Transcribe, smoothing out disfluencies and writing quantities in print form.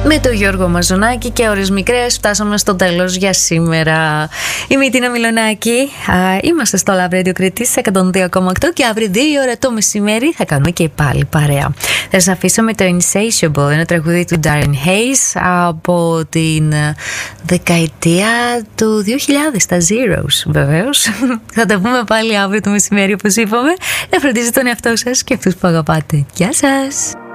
Με τον Γιώργο Μαζονάκη και ώρες μικρές φτάσαμε στο τέλος για σήμερα. Είμαι η Τίνα Μιλονάκη. Είμαστε στο Love Radio Κρήτης 102,8 και αύριο 2 ώρα το μεσημέρι θα κάνουμε και πάλι παρέα. Θα σας αφήσω με το Insatiable, ένα τραγούδι του Darren Hayes από την δεκαετία του 2000, τα Zeros βεβαίως. Θα τα πούμε πάλι αύριο το μεσημέρι όπως είπαμε. Να φροντίζετε τον εαυτό σας και αυτούς που αγαπάτε. Γεια σας!